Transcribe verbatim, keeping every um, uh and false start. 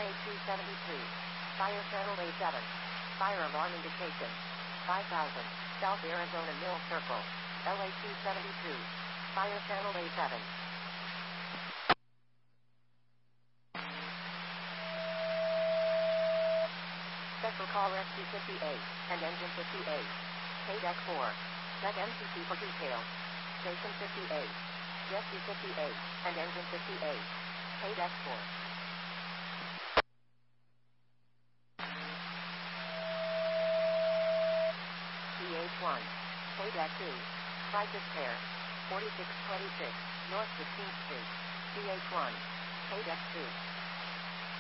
A two seventy-two. Fire channel A seven. Fire alarm indication. five thousand. South Arizona Mill Circle. L A two seventy-two. Fire channel A seven. Special call Rescue fifty-eight and Engine fifty-eight. K deck four. Check M C C for details. Station fifty-eight. Rescue fifty-eight and Engine fifty-eight. K deck four. C H one. K deck two. Crisis Pair. forty-six twenty-six. North sixteenth Street. C H one. K deck two.